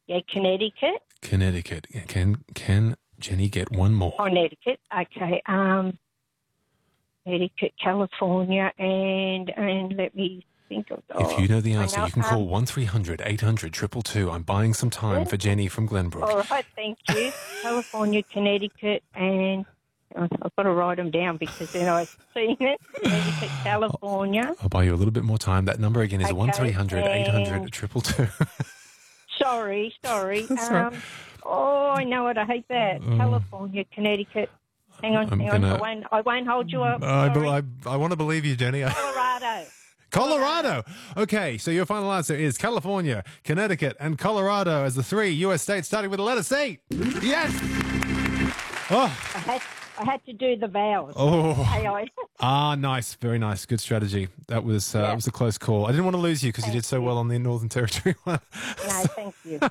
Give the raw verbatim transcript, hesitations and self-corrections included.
Yeah, Connecticut. Connecticut. Can can Jenny get one more? Connecticut. Okay. Um, Connecticut, California, and and let me think of. Oh, If you know the I answer, know, you can call um, one three hundred eight hundred two two two. I'm buying some time Yeah. for Jenny from Glenbrook. All right, thank you. California, Connecticut, and I've got to write them down because then I've seen it. Connecticut, California. I'll buy you a little bit more time. That number again is Okay, one three hundred eight hundred and- two two two. Sorry, sorry. That's all right. um, oh, I know it. I hate that. Oh. California, Connecticut. Hang on, I'm hang gonna- on. I won't, I won't hold you up. I, Sorry. I, I want to believe you, Jenny. Colorado. Colorado. Okay, so your final answer is California, Connecticut, and Colorado as the three U S states starting with the letter C. Yes. Oh. I had, I had to do the vowels. Oh. A I. Ah, nice. Very nice. Good strategy. That was uh, Yeah. that was a close call. I didn't want to lose you because you Thank did so you. well on the Northern Territory one. No, thank you.